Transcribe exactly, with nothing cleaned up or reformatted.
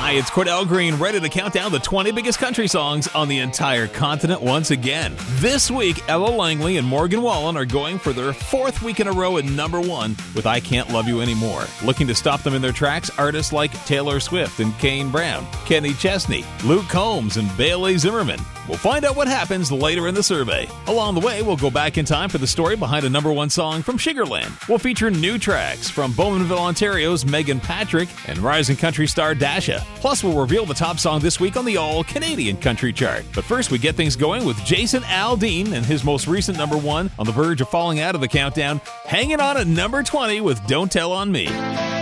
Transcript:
Hi, it's Cordell Green, ready to count down the twenty biggest country songs on the entire continent once again. This week, Ella Langley and Morgan Wallen are going for their fourth week in a row at number one with I Can't Love You Anymore. Looking to stop them in their tracks, artists like Taylor Swift and Kane Brown, Kenny Chesney, Luke Combs, and Bailey Zimmerman. We'll find out what happens later in the survey. Along the way, we'll go back in time for the story behind a number one song from Sugarland. We'll feature new tracks from Bowmanville, Ontario's Megan Patrick and rising country star Dasha. Plus, we'll reveal the top song this week on the all-Canadian country chart. But first, we get things going with Jason Aldean and his most recent number one on the verge of falling out of the countdown, hanging on at number twenty with Don't Tell on Me.